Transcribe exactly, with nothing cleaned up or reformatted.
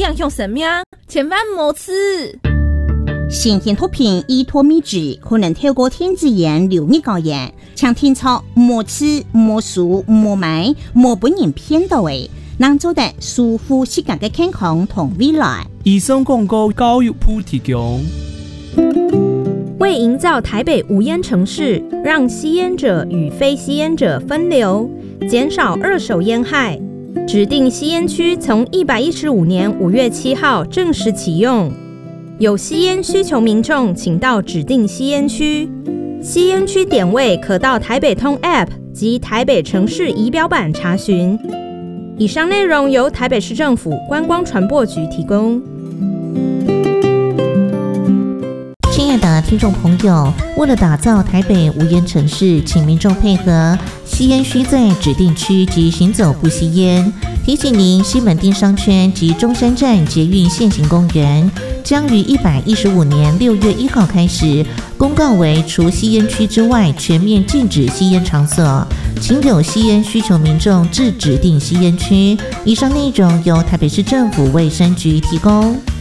影响生命，千万莫吃。 新鲜毒品依托秘制，可能透过天子眼流入高眼，请听操莫吃、莫数、莫买、莫被人骗到的，能做得舒服自家的健康同未来。 以上广告教育部提供。 为营造台北无烟城市，让吸烟者与非吸烟者分流，减少二手烟害，指定吸烟区从一百一十五年五月七号正式启用。有吸烟需求民众，请到指定吸烟区。吸烟区点位可到台北通 App 及台北城市仪表板查询。以上内容由台北市政府观光传播局提供。 亲爱的听众朋友，为了打造台北无烟城市，请民众配合，吸烟需在指定区及行走不吸烟。提醒您，西门町商圈及中山站捷运现行公园将于一百一十五年六月一号开始公告为除吸烟区之外全面禁止吸烟场所，请有吸烟需求民众至指定吸烟区。以上内容由台北市政府卫生局提供。